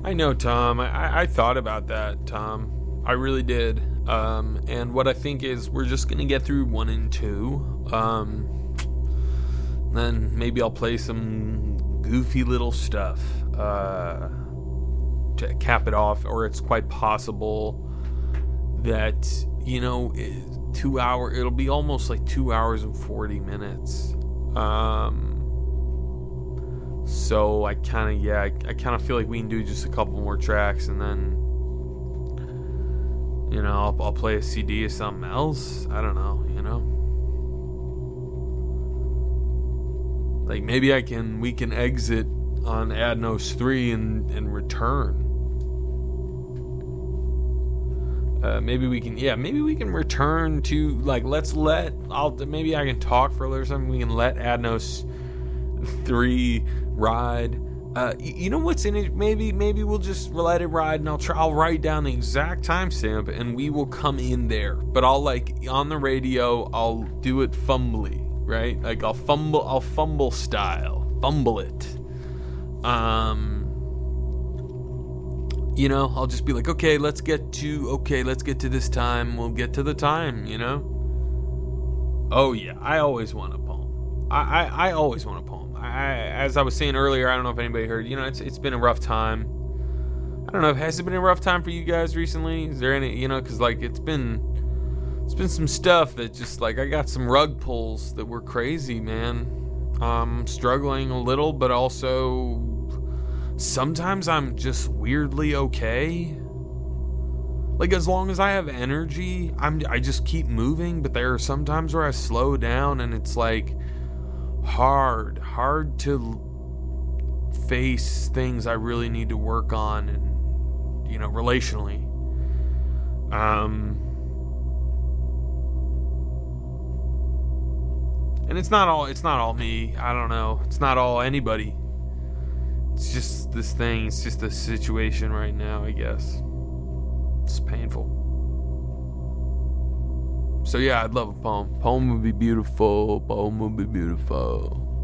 I know, Tom. I thought about that, Tom. I really did. And what I think is we're just going to get through 1 and 2. Then maybe I'll play some goofy little stuff to cap it off. Or it's quite possible that, 2 hour, it'll be almost like 2 hours and 40 minutes. So I kind of feel like we can do just a couple more tracks, and then, I'll play a CD of something else. I don't know, Like maybe we can exit on Adnos 3 and return. Maybe we can return to, like, maybe I can talk for a little something. We can let Adnos 3 ride. You know what's in it? Maybe we'll just let it ride, and I'll write down the exact timestamp, and we will come in there. But I'll, on the radio, I'll do it fumbly, right? Like I'll fumble style, fumble it. I'll just be like, okay, let's get to this time. We'll get to the time, Oh yeah, I always want a poem. I always want a poem. As I was saying earlier, I don't know if anybody heard, it's been a rough time. I don't know, has it been a rough time for you guys recently? Is there any, because it's been some stuff that just, I got some rug pulls that were crazy, man. I'm struggling a little, but also sometimes I'm just weirdly okay. As long as I have energy, I just keep moving, but there are some times where I slow down and it's hard to face things I really need to work on, and relationally. And it's not all me. I don't know. It's not all anybody. It's just this thing. It's just a situation right now, I guess. It's painful. So yeah, I'd love a poem. Poem would be beautiful.